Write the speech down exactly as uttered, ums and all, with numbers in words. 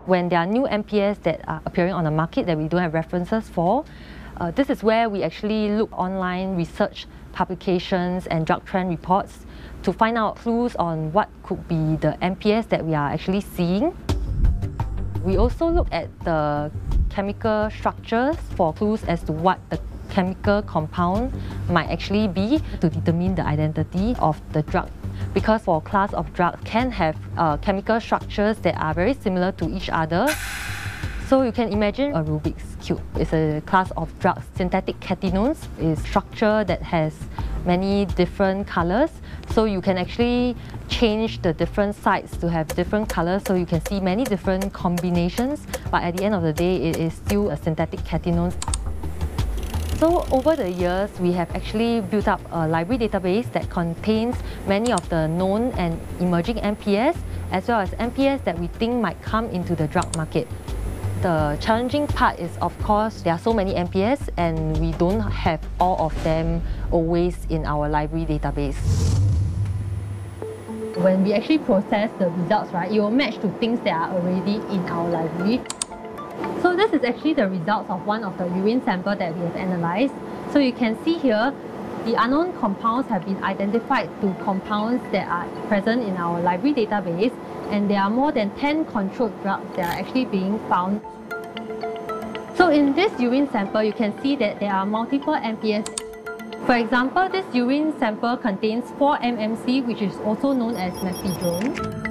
When there are new M P S that are appearing on the market that we don't have references for, uh, this is where we actually look online research publications and drug trend reports to find out clues on what could be the M P S that we are actually seeing. We also look at the chemical structures for clues as to what the chemical compound might actually be to determine the identity of the drug. Because for a class of drugs can have uh, chemical structures that are very similar to each other. So you can imagine a Rubik's Cube. It's a class of drugs. Synthetic catenones is structure that has many different colors. So you can actually change the different sides to have different colors, so you can see many different combinations. But at the end of the day, it is still a synthetic catenone. So over the years, we have actually built up a library database that contains many of the known and emerging M P S, as well as M P S that we think might come into the drug market. The challenging part is, of course, there are so many M P S and we don't have all of them always in our library database. When we actually process the results, right, it will match to things that are already in our library. So this is actually the results of one of the urine sample that we have analysed. So you can see here, the unknown compounds have been identified to compounds that are present in our library database, and there are more than ten controlled drugs that are actually being found. So in this urine sample, you can see that there are multiple M P S. For example, this urine sample contains four M M C, which is also known as methadone.